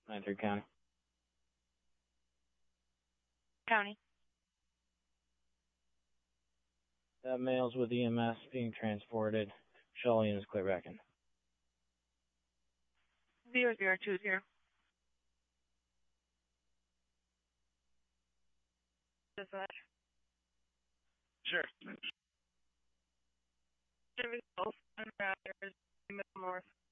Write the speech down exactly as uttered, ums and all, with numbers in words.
nine three County. County. That male's with E M S being transported. Shuttle units clear back in. Zero zero two zero. Dispatch. Sure. Chevy Golf and Raptors, North.